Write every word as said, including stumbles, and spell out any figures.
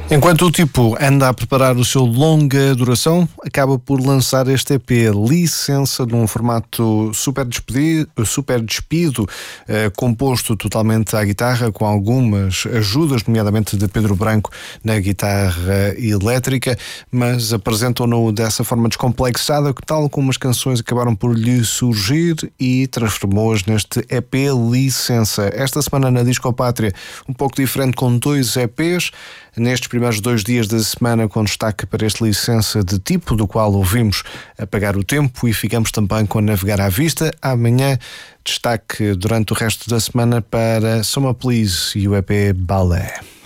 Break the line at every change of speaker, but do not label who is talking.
Enquanto o tipo anda a preparar o seu longa duração, acaba por lançar este E P Licença num formato super despedido, super despido, eh, composto totalmente à guitarra, com algumas ajudas, nomeadamente de Pedro Branco na guitarra elétrica, mas apresentam-no dessa forma descomplexada, que tal como as canções acabaram por lhe surgir e transformou-as neste E P Licença. Esta semana na Disco Pátria, um pouco diferente, com dois E Ps. Nestes primeiros dois dias da semana, com destaque para este Licença de Tipo, do qual ouvimos Apagar o Tempo, e ficamos também com Navegar à Vista. Amanhã, destaque durante o resto da semana para Soma Please e o E P Balé.